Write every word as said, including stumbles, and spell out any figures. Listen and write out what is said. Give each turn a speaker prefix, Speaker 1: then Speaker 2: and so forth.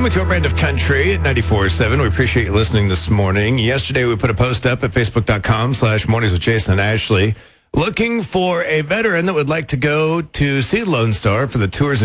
Speaker 1: Time with your brand of country at ninety-four point seven. We appreciate you listening this morning. Yesterday, we put a post up at facebook.com slash mornings with Jason and Ashley looking for a veteran that would like to go to see Lone Star for the Tours